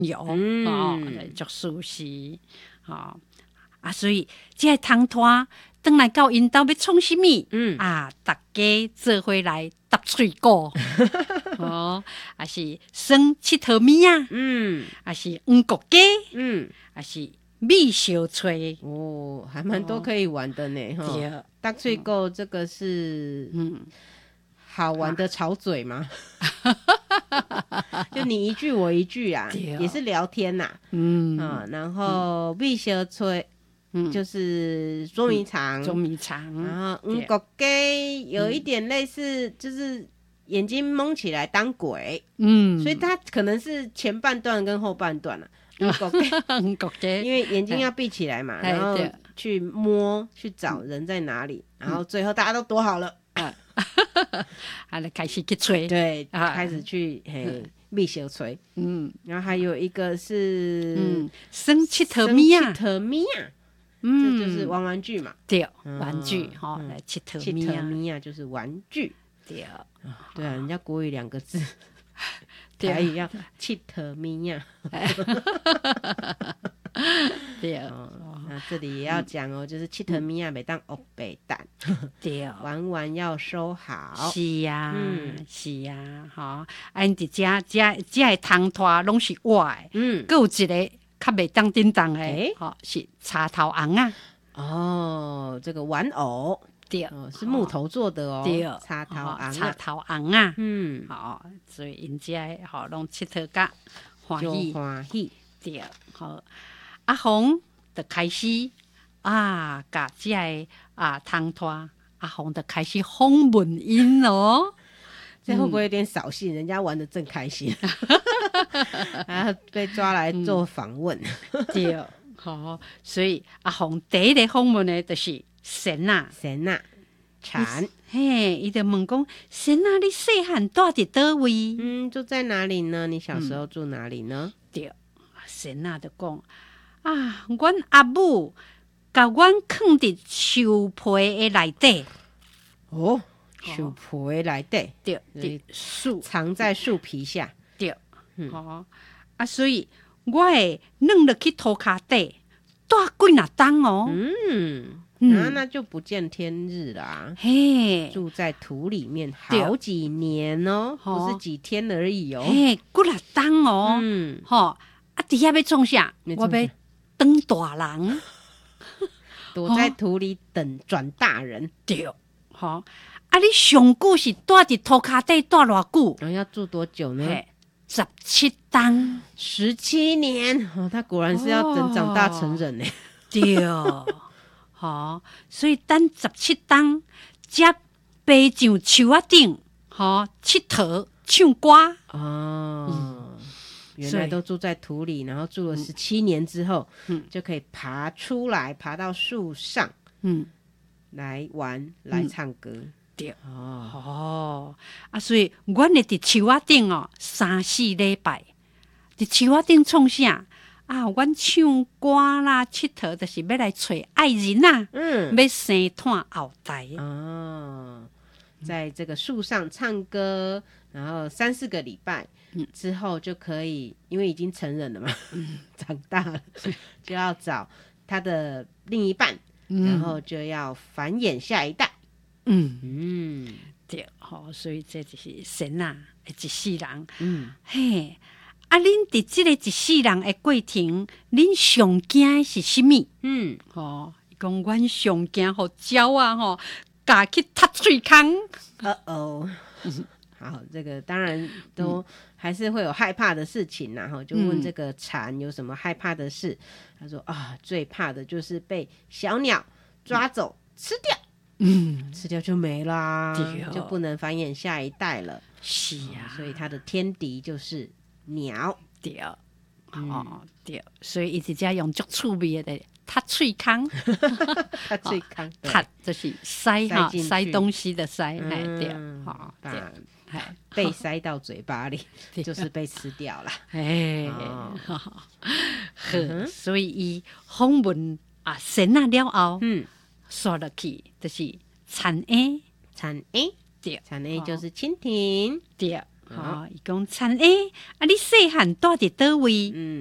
有足舒适所以这个汤拖转来到因兜要创什么？大家做伙来搭水果，还是生七头米啊，还是黄国鸡，还是米小炊， 还蛮多可以玩的呢。 对， 搭水果这个是好玩的吵嘴吗？就你一句我一句啊，也是聊天呐。然后米小炊。就是捉迷藏，然后国鸡有一点类似，就是眼睛蒙起来当鬼，所以它可能是前半段跟后半段国鸡，因为眼睛要闭起来嘛，然后去摸去找人在哪里，然后最后大家都躲好了， 开始去吹， 对，开始去米小炊，然后还有一个是生七头米啊。 这就是玩具嘛， 对，玩具来七头米啊，就是玩具，对啊，人家国语2个字，台语要七头米啊， 对那这里也要讲就是七头米啊，每当黑白蛋， 对， 玩完要收好， 是呀，是呀，因伫这个汤拖拢是活的，还有一个。较袂当叮当的，是茶头红啊。 这个玩偶， 对， 是木头做的哦。 对， 茶头红啊。所以因这拢佚佗甲欢喜，对，阿红就开始甲这个汤拖，阿红就开始访问因咯。 这会不会有点扫兴？人家玩得正开心，被抓来做访问。 对，所以阿红第一个访问的就是神啊， 蝉， 伊就问讲：神啊，你细汉住伫倒位？ 住在哪里呢？你小时候住哪里呢？ 对，神啊就讲阮阿母甲阮囥伫树皮的内底。 树皮内底， 对，树藏在树皮下， 对，所以我会弄落去土骹底，住几若冬哦。 那就不见天日啦。住在土里面好几年哦，不是几天而已哦。 几若冬哦。底下要种啥？我要当大人， 躲在土里等转大人。 对，你上久是住伫土骹底住偌久？ 要住多久呢 ？17冬 ，17年。他果然是要等长大成人呢。 对，所以等17冬，才爬上树仔顶，佚佗唱歌。 原来都住在土里，然后住了17年之后，就可以爬出来，爬到树上，来玩，来唱歌。 对，所以阮会伫树仔顶3-4礼拜，伫树仔顶创啥阮唱歌啦，佚佗就是要来找爱人啊，要生炭后代在这个树上唱歌，然后3-4个礼拜之后就可以，因为已经成人了嘛，长大了就要找他的另一半，然后就要繁衍下一代。 对，所以这就是神啊的一世人。恁伫这个一世人的过程，恁上惊的是什么？讲阮上惊互鸟啊，夹去踢水坑。 好，这个当然都还是会有害怕的事情然后就问这个蝉有什么害怕的事。他说最怕的就是被小鸟抓走吃掉。吃掉就没啦，就不能繁衍下一代了。 是啊， 所以他的天敌就是鸟。 对，对，所以伊直接用足趣味的踢喙空， 踢喙空， 踢就是塞东西的塞，对， 被塞到嘴巴里就是被吃掉了。 所以伊访问神啊了后，说落去就是蝉 A， 蝉 A， 对， 蝉 A 就是蜻蜓， 对， 伊讲田A，啊，你细汉住伫倒位？